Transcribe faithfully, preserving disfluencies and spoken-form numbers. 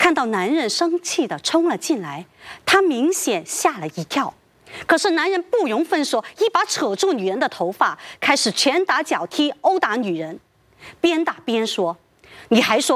看到男人生气地冲了进来，她明显吓了一跳。可是男人不容分说，一把扯住女人的头发，开始拳打脚踢殴打女人，边打边说：“你还说